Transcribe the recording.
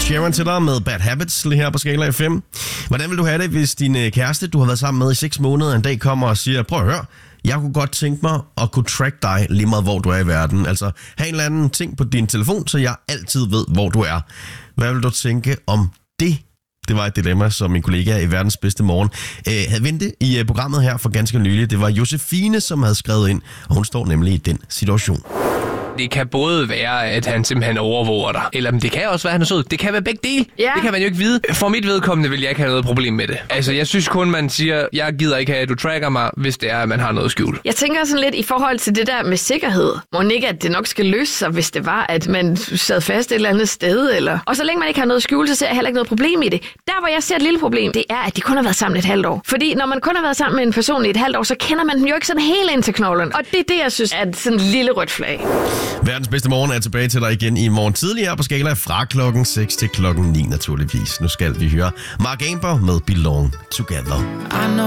Sheeran til dig med Bad Habits lige her på Skala FM. Hvordan vil du have det, hvis din kæreste, du har været sammen med i 6 måneder, en dag kommer og siger, prøv at høre, jeg kunne godt tænke mig at kunne track dig lige meget, hvor du er i verden. Altså, have en eller anden ting på din telefon, så jeg altid ved, hvor du er. Hvad vil du tænke om det? Det var et dilemma, som min kollega i Verdens Bedste Morgen havde ventet i programmet her for ganske nylig. Det var Josefine, som havde skrevet ind, og hun står nemlig i den situation. Det kan både være, at han simpelthen overvåger dig, eller det kan også være, at han er sød. Det kan være begge dele. Ja. Det kan man jo ikke vide. For mit vedkommende vil jeg ikke have noget problem med det. Altså, jeg synes kun, man siger, jeg gider ikke have, at du tracker mig, hvis det er, at man har noget skjult. Jeg tænker sådan lidt i forhold til det der med sikkerhed. Må ikke, at det nok skal løse sig, hvis det var, at man sad fast et eller andet sted. Eller... Og så længe man ikke har noget skjult, så ser jeg heller ikke noget problem i det. Der, hvor jeg ser et lille problem, det er, at de kun har været sammen et halvt år. Fordi når man kun har været sammen med en person i et halvt år, så kender man den jo ikke sådan helt ind til knoglen. Og det er det, jeg synes er sådan en lille rødt flag. Verdens Bedste Morgen er tilbage til dig igen i morgen tidligere på Skala fra klokken 6 til klokken 9 naturligvis. Nu skal vi høre Mark Amber med Belong Together. I know